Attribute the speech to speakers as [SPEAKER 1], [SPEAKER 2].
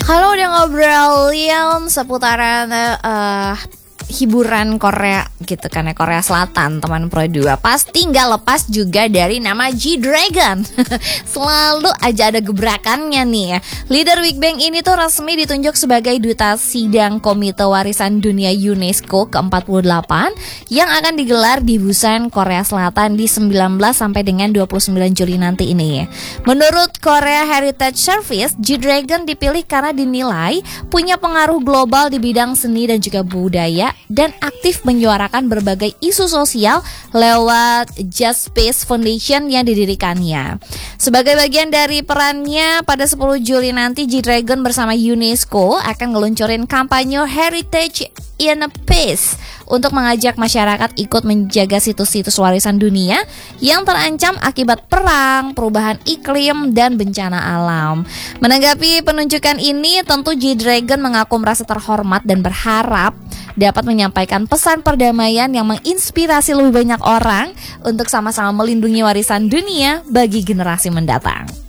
[SPEAKER 1] Kalau udah ngobrolin seputaran hiburan Korea gitu kan ya, Korea Selatan teman Pro 2, pasti nggak lepas juga dari nama G-Dragon. Selalu aja ada gebrakannya nih ya. Leader Big Bang ini tuh resmi ditunjuk sebagai duta sidang Komite Warisan Dunia UNESCO ke-48 yang akan digelar di Busan, Korea Selatan di 19 sampai dengan 29 Juli nanti ini. Menurut Korea Heritage Service, G-Dragon dipilih karena dinilai punya pengaruh global di bidang seni dan juga budaya dan aktif menyuarakan berbagai isu sosial lewat Just Space Foundation yang didirikannya. Sebagai bagian dari perannya, pada 10 Juli nanti G-Dragon bersama UNESCO akan ngeluncurin kampanye Heritage in Peace untuk mengajak masyarakat ikut menjaga situs-situs warisan dunia yang terancam akibat perang, perubahan iklim, dan bencana alam. Menanggapi penunjukan ini, tentu G-Dragon mengaku merasa terhormat dan berharap dapat menyampaikan pesan perdamaian yang menginspirasi lebih banyak orang untuk sama-sama melindungi warisan dunia bagi generasi mendatang.